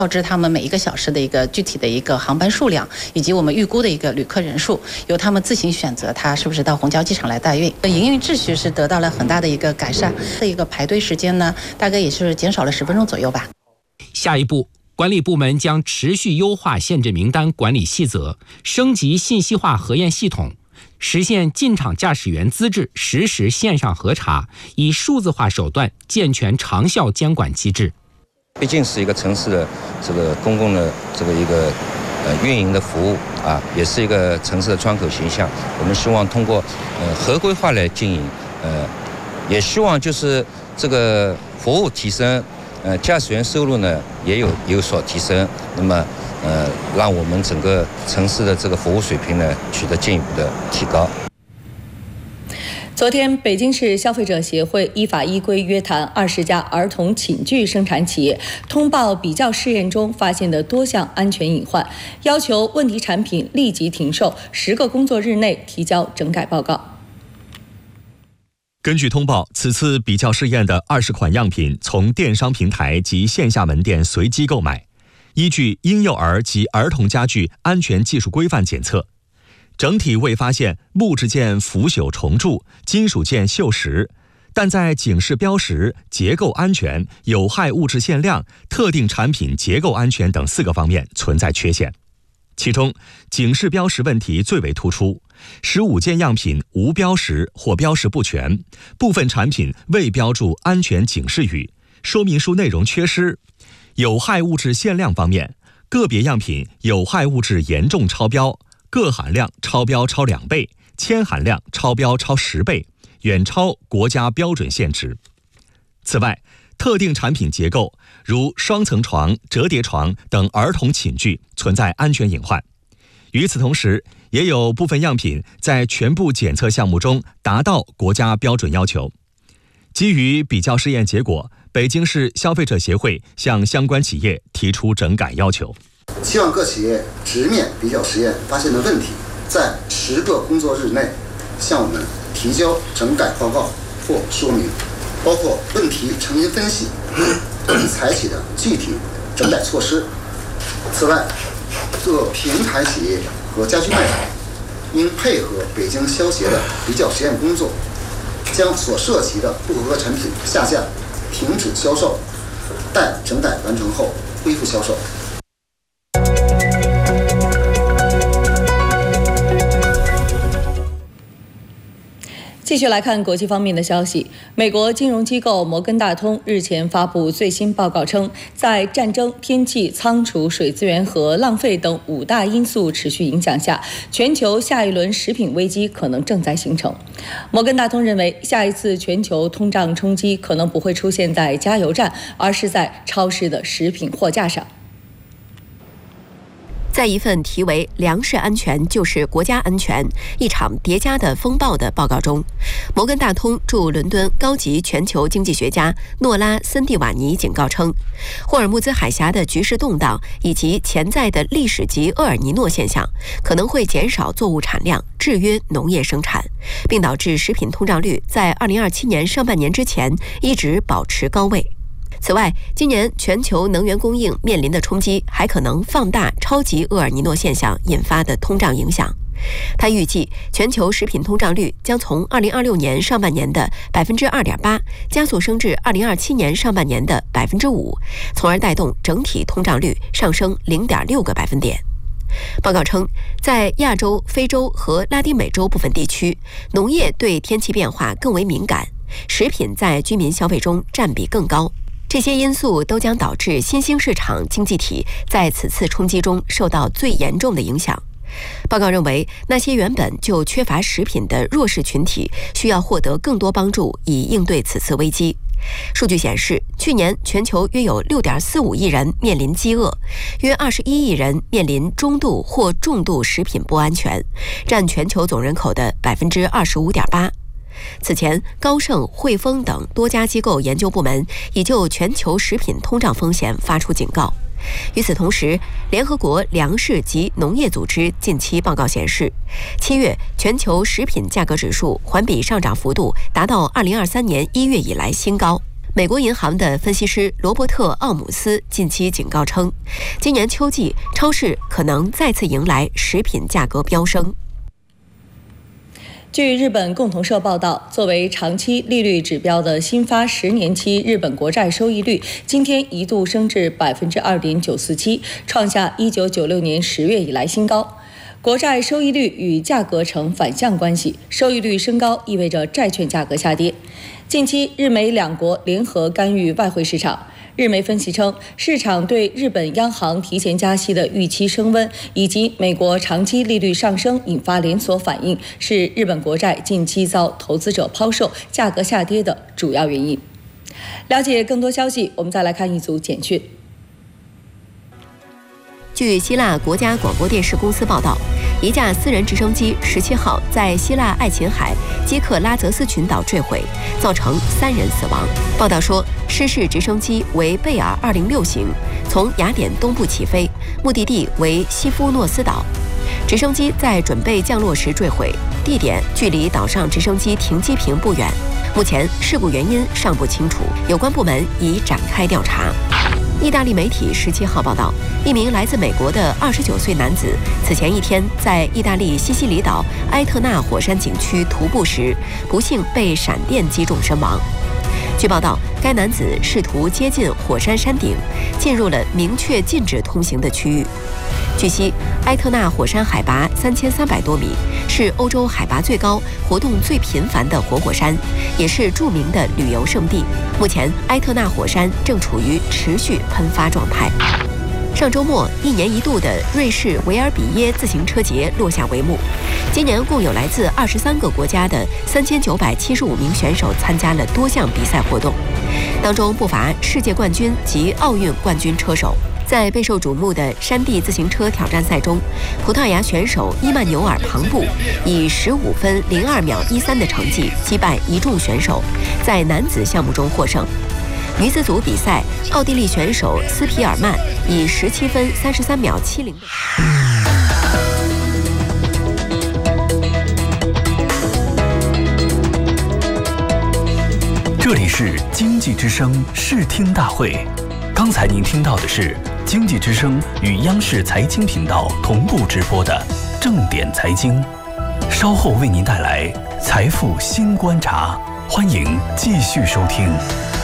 告知他们每一个小时的一个具体的一个航班数量，以及我们预估的一个旅客人数，由他们自行选择他是不是到虹桥机场来代运。营运秩序是得到了很大的一个改善，的一个排队时间呢，大概也是减少了10分钟左右吧。 下一步，管理部门将持续优化限制名单管理细则，升级信息化核验系统，实现进场驾驶员资质实时线上核查，以数字化手段健全长效监管机制。 毕竟是一个城市的这个公共的这个一个运营的服务啊，也是一个城市的窗口形象。我们希望通过合规化来经营，也希望就是这个服务提升，驾驶员收入呢也有所提升。那么让我们整个城市的这个服务水平呢取得进一步的提高。 昨天，北京市消费者协会依法依规约谈20家儿童寝具生产企业，通报比较试验中发现的多项安全隐患，要求问题产品立即停售，10个工作日内提交整改报告。 根据通报，此次比较试验的20款样品从电商平台及线下门店随机购买，依据婴幼儿及儿童家具安全技术规范检测。整体未发现木质件腐朽虫蛀、金属件锈蚀，但在警示标识、结构安全、有害物质限量、特定产品结构安全等4个方面存在缺陷。其中，警示标识问题最为突出，15件样品无标识或标识不全，部分产品未标注安全警示语，说明书内容缺失。有害物质限量方面，个别样品有害物质严重超标，铬含量超标超2倍，铅含量超标超10倍，远超国家标准限值。此外，特定产品结构如双层床、折叠床等儿童寝具存在安全隐患。与此同时，也有部分样品在全部检测项目中达到国家标准要求。基于比较试验结果，北京市消费者协会向相关企业提出整改要求。 希望各企业直面比较实验发现的问题，在10个工作日内向我们提交整改报告或说明，包括问题成因分析采取的具体整改措施。此外，各平台企业和家居卖场应配合北京消协的比较实验工作，将所涉及的不合格产品下架、停止销售，待整改完成后恢复销售。 继续来看国际方面的消息。美国金融机构摩根大通日前发布最新报告称，在战争、天气、仓储、水资源和浪费等5大因素持续影响下，全球下一轮食品危机可能正在形成。摩根大通认为，下一次全球通胀冲击可能不会出现在加油站，而是在超市的食品货架上。 在一份题为“粮食安全就是国家安全：一场叠加的风暴”的报告中，摩根大通驻伦敦高级全球经济学家诺拉·森蒂瓦尼警告称，霍尔木兹海峡的局势动荡以及潜在的历史级厄尔尼诺现象可能会减少作物产量，制约农业生产，并导致食品通胀率在2027年上半年之前一直保持高位。此外，今年全球能源供应面临的冲击还可能放大超级厄尔尼诺现象引发的通胀影响。他预计，全球食品通胀率将从2026年上半年的2.8%加速升至2027年上半年的5%，从而带动整体通胀率上升0.6个百分点。报告称，在亚洲、非洲和拉丁美洲部分地区，农业对天气变化更为敏感，食品在居民消费中占比更高。这些因素都将导致新兴市场经济体在此次冲击中受到最严重的影响。报告认为，那些原本就缺乏食品的弱势群体需要获得更多帮助，以应对此次危机。数据显示，去年全球约有6.45亿人面临饥饿，约21亿人面临中度或重度食品不安全，占全球总人口的25.8%。此前，高盛、汇丰等多家机构研究部门已就全球食品通胀风险发出警告。与此同时，联合国粮食及农业组织近期报告显示，7月全球食品价格指数环比上涨幅度达到2023年1月以来新高。 美国银行的分析师罗伯特·奥姆斯近期警告称，今年秋季超市可能再次迎来食品价格飙升。 据日本共同社报道，作为长期利率指标的新发10年期日本国债收益率今天一度升至 2.947%， 创下1996年10月以来新高。国债收益率与价格呈反向关系，收益率升高意味着债券价格下跌。近期日美两国联合干预外汇市场。日媒分析称，市场对日本央行提前加息的预期升温，以及美国长期利率上升引发连锁反应，是日本国债近期遭投资者抛售、价格下跌的主要原因。了解更多消息，我们再来看一组简讯。 据希腊国家广播电视公司报道，一架私人直升机17号在希腊爱琴海基克拉泽斯群岛坠毁，造成3人死亡。报道说，失事直升机为贝尔206型，从雅典东部起飞，目的地为西夫诺斯岛。直升机在准备降落时坠毁，地点距离岛上直升机停机坪不远。目前事故原因尚不清楚，有关部门已展开调查。意大利媒体17号报道，一名来自美国的29岁男子此前一天在意大利西西里岛埃特纳火山景区徒步时，不幸被闪电击中身亡。据报道，该男子试图接近火山山顶，进入了明确禁止通行的区域。据悉，埃特纳火山海拔3300多米，是欧洲海拔最高、活动最频繁的活火山，也是著名的旅游胜地。目前，埃特纳火山正处于持续喷发状态。上周末，一年一度的瑞士维尔比耶自行车节落下帷幕。今年共有来自23个国家的3975名选手参加了多项比赛活动，当中不乏世界冠军及奥运冠军车手。在备受瞩目的山地自行车挑战赛中，葡萄牙选手伊曼纽尔·庞布以15分02秒13的成绩击败一众选手，在男子项目中获胜。女子组比赛，奥地利选手斯皮尔曼以17分33秒70。 这里是经济之声视听大会，刚才您听到的是经济之声与央视财经频道同步直播的正点财经，稍后为您带来财富新观察，欢迎继续收听。